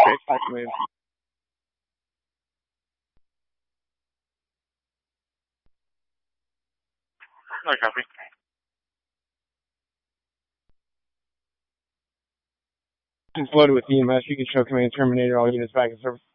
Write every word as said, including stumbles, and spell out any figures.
Okay, five command. No copy. It's loaded with E M S. You can show command terminator all units back in service.